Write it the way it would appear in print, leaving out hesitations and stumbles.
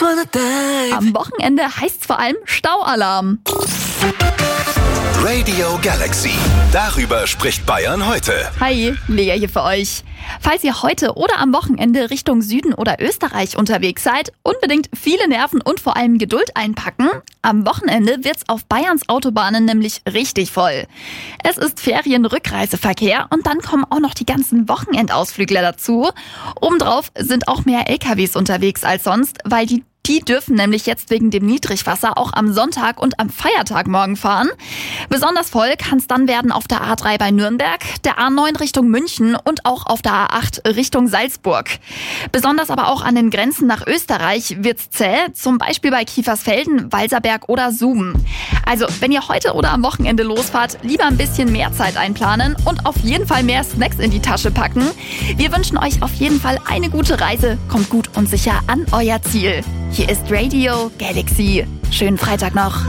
Am Wochenende heißt's vor allem Staualarm. Radio Galaxy. Darüber spricht Bayern heute. Hi, Lea hier für euch. Falls ihr heute oder am Wochenende Richtung Süden oder Österreich unterwegs seid, unbedingt viele Nerven und vor allem Geduld einpacken. Am Wochenende wird's auf Bayerns Autobahnen nämlich richtig voll. Es ist Ferienrückreiseverkehr und dann kommen auch noch die ganzen Wochenendausflügler dazu. Obendrauf sind auch mehr LKWs unterwegs als sonst, weil die dürfen nämlich jetzt wegen dem Niedrigwasser auch am Sonntag und am Feiertag morgen fahren. Besonders voll kann es dann werden auf der A3 bei Nürnberg, der A9 Richtung München und auch auf der A8 Richtung Salzburg. Besonders aber auch an den Grenzen nach Österreich wird's zäh, zum Beispiel bei Kiefersfelden, Walserberg oder Suben. Also, wenn ihr heute oder am Wochenende losfahrt, lieber ein bisschen mehr Zeit einplanen und auf jeden Fall mehr Snacks in die Tasche packen. Wir wünschen euch auf jeden Fall eine gute Reise. Kommt gut und sicher an euer Ziel. Hier ist Radio Galaxy. Schönen Freitag noch.